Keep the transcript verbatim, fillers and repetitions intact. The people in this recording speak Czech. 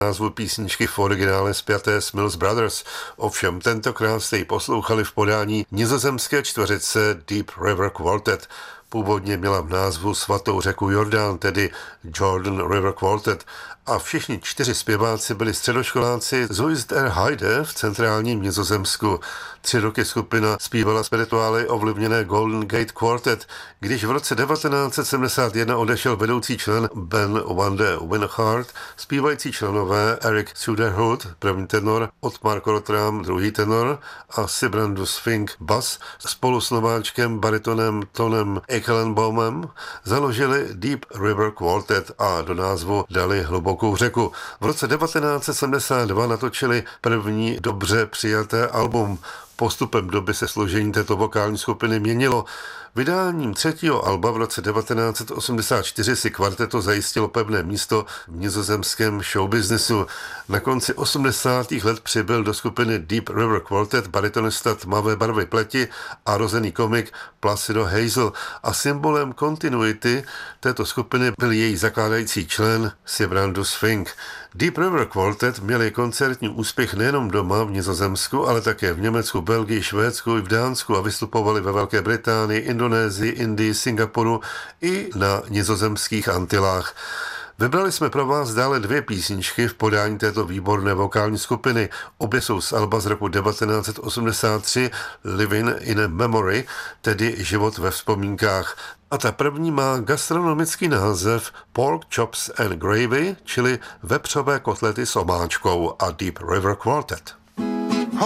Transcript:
názvu písničky v originále spjaté s Mills Brothers. Ovšem tentokrát jste ji poslouchali v podání nizozemské čtveřice Deep River Quartet. Původně měla v názvu Svatou řeku Jordán, tedy Jordan River Quartet, a všichni čtyři zpěváci byli středoškoláci z Oosterheide v centrálním Nizozemsku. Tři roky skupina zpívala spirituály ovlivněné Golden Gate Quartet, když v roce devatenáct set sedmdesát jedna odešel vedoucí člen Ben Wande Winhart, zpívající členové Eric Suderhood, první tenor, Otmar Kortram, druhý tenor a Sibrandus Fink, bas, spolu s nováčkem baritonem Tonem Ekelenbaumem založili Deep River Quartet a do názvu dali Hlubokou řeku. V roce devatenáct set sedmdesát dva natočili první dobře přijaté album. Postupem doby se složení této vokální skupiny měnilo. Vydáním třetího alba v roce devatenáct set osmdesát čtyři si kvarteto zajistilo pevné místo v nizozemském showbiznesu. Na konci osmdesátých let přibyl do skupiny Deep River Quartet baritonista tmavé barvy pleti a rozený komik Placido Hazel a symbolem kontinuity této skupiny byl její zakládající člen Sibrandus Fink. Deep River Quartet měli koncertní úspěch nejenom doma v Nizozemsku, ale také v Německu, Belgii, Švédsku i v Dánsku a vystupovali ve Velké Británii, Indonésii, Indii, Singapuru i na nizozemských Antilách. Vybrali jsme pro vás dále dvě písničky v podání této výborné vokální skupiny. Obě jsou z alba z roku devatenáct set osmdesát tři Living in a Memory, tedy Život ve vzpomínkách. A ta první má gastronomický název Pork Chops and Gravy, čili vepřové kotlety s omáčkou a Deep River Quartet.